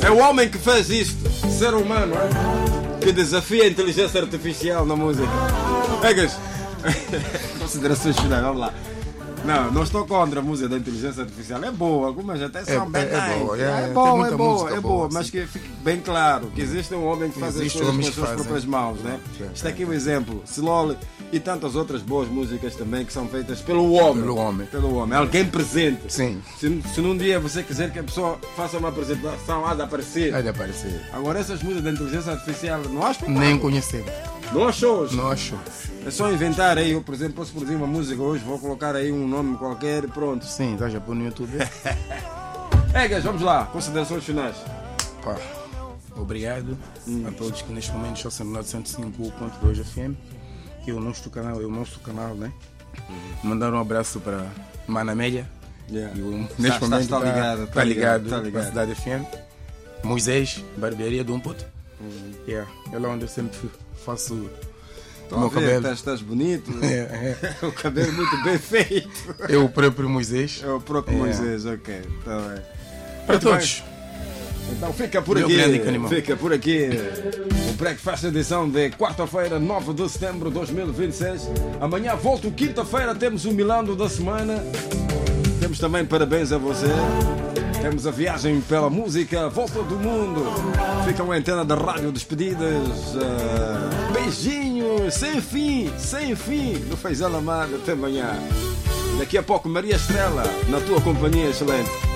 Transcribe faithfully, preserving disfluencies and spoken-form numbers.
É o homem que fez isto, ser humano, é? Que desafia a inteligência artificial na música. Pegas? Considerações finais, vamos lá. Não, não estou contra a música da inteligência artificial. É boa, algumas até são É- bem é- é nice. boa, é- é tem boa, muita é boa, música é boa, boa, mas sim. que fique bem claro que existe um homem que faz as Existe coisas com homens as que suas fazem. próprias mãos, né? É, Está aqui um exemplo, Silole e tantas outras boas músicas também que são feitas pelo homem. Pelo homem. Pelo homem, alguém presente. Sim, Se, se num dia você quiser que a pessoa faça uma apresentação, há de aparecer. há de aparecer. Agora essas músicas da inteligência artificial, não acho que Nem conhecemos. não achou. Não acho. É só inventar aí, eu por exemplo posso produzir uma música hoje, vou colocar aí um nome qualquer e pronto. Sim, está já pôr no YouTube. Egas, vamos lá, considerações finais. Pá, obrigado a todos que neste momento estão sendo cento e cinco ponto dois F M, que é o nosso canal, é o nosso canal, né? Mandar um abraço para Mana Amélia, Yeah. que o- Está- neste está- momento está está ligado, está ligado, está na ligado. Cidade F M. Moisés, barbearia do Umputo. Yeah, é lá onde eu sempre faço o Estou meu a ver, cabelo. estás, estás bonito, É, é. o cabelo muito bem feito. É o próprio Moisés. É o próprio É. Moisés, ok. Então, é. Para Muito todos. bem. Então fica por Meu aqui, grande canimão. fica por aqui o Breakfast edição de quarta-feira, nove de setembro de dois mil e vinte e seis. Amanhã volto, quinta-feira, temos o Milando da semana. Temos também parabéns a você. Temos a viagem pela música, volta do mundo. Fica uma antena da rádio, despedidas. ah, beijinhos, sem fim, sem fim. No Faisal Amado, até amanhã. Daqui a pouco, Maria Estrela, na tua companhia excelente.